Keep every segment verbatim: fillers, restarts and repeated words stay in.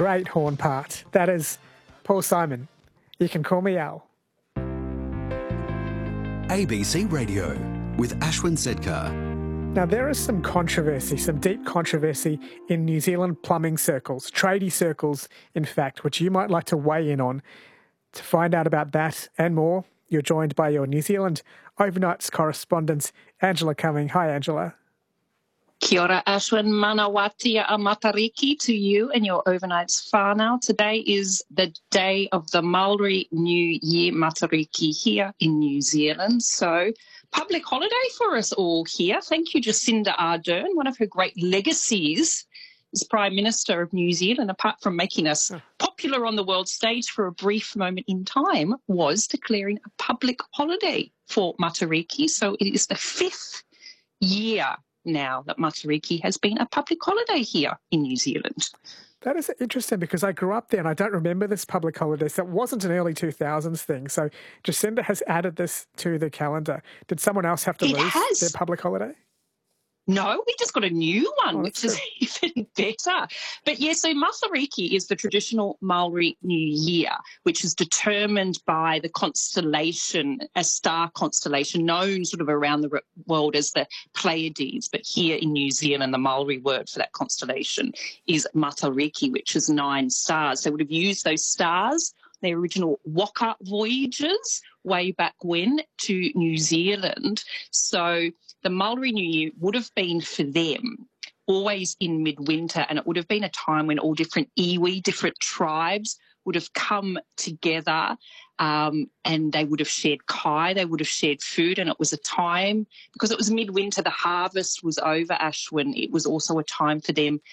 great horn part. That is Paul Simon. You can call me Al. A B C Radio with Ashwin Sedkar. Now, there is some controversy, some deep controversy in New Zealand plumbing circles, tradie circles, in fact, which you might like to weigh in on. To find out about that and more, you're joined by your New Zealand overnights correspondent, Angela Cumming. Hi, Angela. Kia ora, Ashwin. Manawatia a Matariki to you and your overnights whānau. Today is the day of the Maori New Year Matariki here in New Zealand. So, public holiday for us all here. Thank you, Jacinda Ardern. One of her great legacies as Prime Minister of New Zealand, apart from making us popular on the world stage for a brief moment in time, was declaring a public holiday for Matariki. So it is the fifth year now that Matariki has been a public holiday here in New Zealand. That is interesting because I grew up there and I don't remember this public holiday. So it wasn't an early two thousands thing. So Jacinda has added this to the calendar. Did someone else have to it lose has. their public holiday? No, we just got a new one, oh, which good. is even better. But yeah, so Matariki is the traditional Maori New Year, which is determined by the constellation, a star constellation known sort of around the world as the Pleiades. But here in New Zealand, the Maori word for that constellation is Matariki, which is nine stars. They would have used those stars, their original waka voyages way back when to New Zealand. So the Maori New Year would have been for them always in midwinter, and it would have been a time when all different iwi, different tribes would have come together um, and they would have shared kai, they would have shared food, and it was a time, because it was midwinter, the harvest was over, Ashwin, it was also a time for them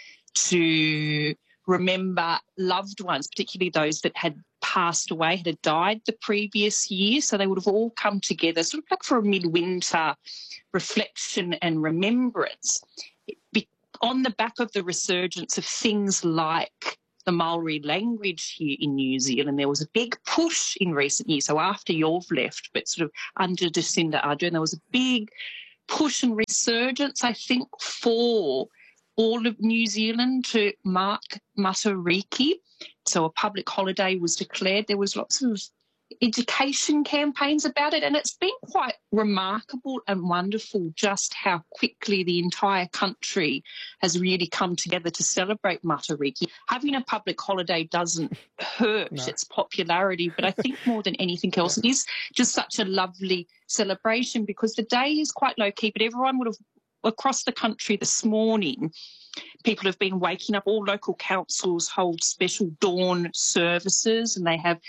to remember loved ones, particularly those that had passed away, had died the previous year. So they would have all come together, sort of like for a midwinter reflection and remembrance. Be- on the back of the resurgence of things like the Maori language here in New Zealand, there was a big push in recent years. So after you've left, but sort of under Jacinda Ardern, there was a big push and resurgence, I think, for all of New Zealand to mark Matariki. So a public holiday was declared. There was lots of education campaigns about it, and it's been quite remarkable and wonderful just how quickly the entire country has really come together to celebrate Matariki. Having a public holiday doesn't hurt no. its popularity, but I think more than anything else, yeah. it is just such a lovely celebration because the day is quite low-key, but everyone would have across the country this morning, people have been waking up. All local councils hold special dawn services and they have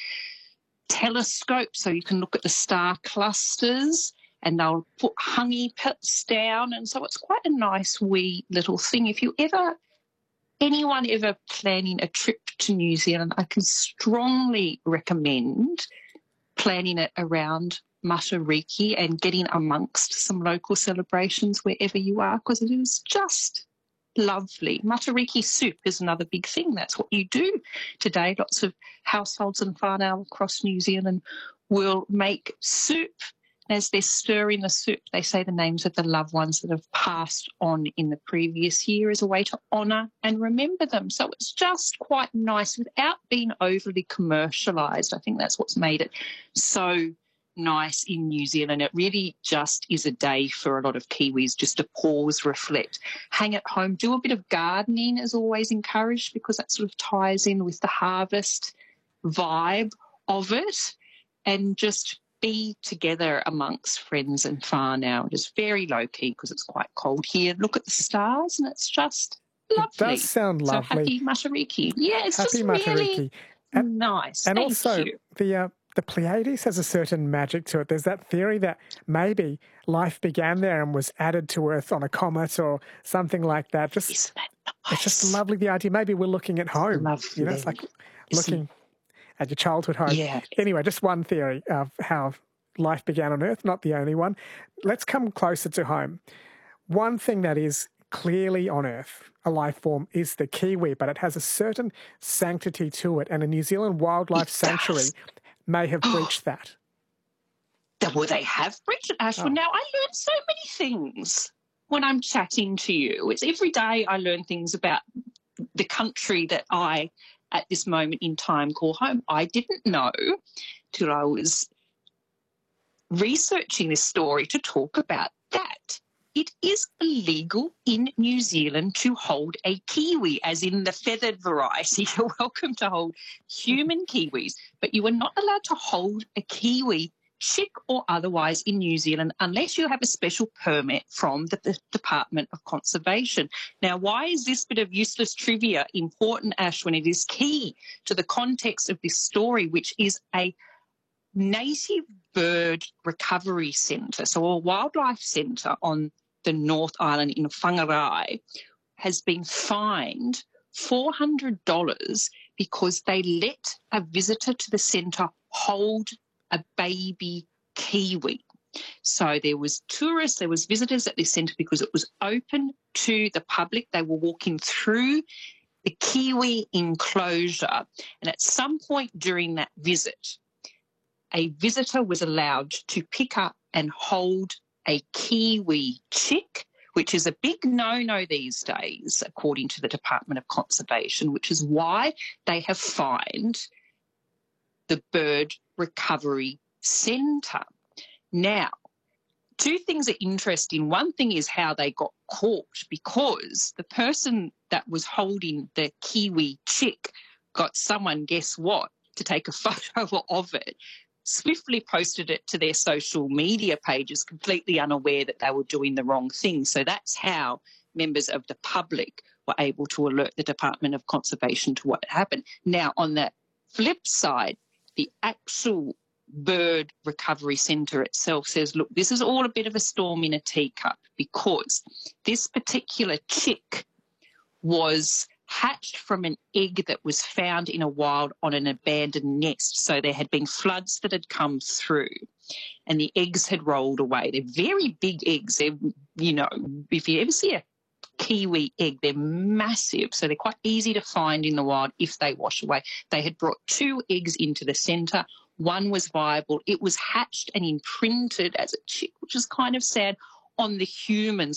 telescopes so you can look at the star clusters, and they'll put honey pits down. And so it's quite a nice wee little thing. If you ever, anyone ever planning a trip to New Zealand, I can strongly recommend planning it around Matariki and getting amongst some local celebrations wherever you are, because it is just lovely. Matariki soup is another big thing. That's what you do today. Lots of households and whānau across New Zealand will make soup. As they're stirring the soup, they say the names of the loved ones that have passed on in the previous year as a way to honour and remember them. So it's just quite nice without being overly commercialised. I think that's what's made it so nice in New Zealand. It really just is a day for a lot of Kiwis just to pause, reflect, hang at home, do a bit of gardening is always encouraged because that sort of ties in with the harvest vibe of it, and just be together amongst friends and whānau. It is very low-key because it's quite cold here. Look at the stars and it's just lovely. It does sound lovely. So happy Matariki. Yeah, it's happy just Matariki. really and, nice. And Thank also you. the uh, the Pleiades has a certain magic to it. There's that theory that maybe life began there and was added to Earth on a comet or something like that. Just Isn't that nice? It's just lovely, the idea. Maybe we're looking at home. Lovely. You know, it's like looking Isn't... at your childhood home. Yeah. Anyway, just one theory of how life began on Earth, not the only one. Let's come closer to home. One thing that is clearly on Earth, a life form, is the kiwi, but it has a certain sanctity to it, and a New Zealand wildlife it sanctuary does. may have breached that. Well, they have breached it, Ashwin. Oh. Now, I learn so many things when I'm chatting to you. It's every day I learn things about the country that I at this moment in time call home. I didn't know till I was researching this story to talk about that. It is illegal in New Zealand to hold a kiwi, as in the feathered variety. You're welcome to hold human kiwis, but you are not allowed to hold a kiwi, chick or otherwise, in New Zealand unless you have a special permit from the, the Department of Conservation. Now, why is this bit of useless trivia important, Ash, when it is key to the context of this story, which is a native bird recovery centre, so a wildlife centre on the North Island in Whangarei, has been fined four hundred dollars because they let a visitor to the centre hold a baby kiwi. So there was tourists, there was visitors at this centre because it was open to the public. They were walking through the kiwi enclosure, and at some point during that visit, a visitor was allowed to pick up and hold a kiwi chick, which is a big no-no these days, according to the Department of Conservation, which is why they have fined the Bird Recovery Centre. Now, two things are interesting. One thing is how they got caught, because the person that was holding the kiwi chick got someone, guess what, to take a photo of it, swiftly posted it to their social media pages, completely unaware that they were doing the wrong thing. So that's how members of the public were able to alert the Department of Conservation to what happened. Now, on the flip side, the actual Bird Recovery Centre itself says, look, this is all a bit of a storm in a teacup, because this particular chick was hatched from an egg that was found in a wild on an abandoned nest. So there had been floods that had come through and the eggs had rolled away. They're very big eggs. They're, you know, if you ever see a kiwi egg, they're massive. So they're quite easy to find in the wild if they wash away. They had brought two eggs into the centre. One was viable. It was hatched and imprinted as a chick, which is kind of sad, on the humans.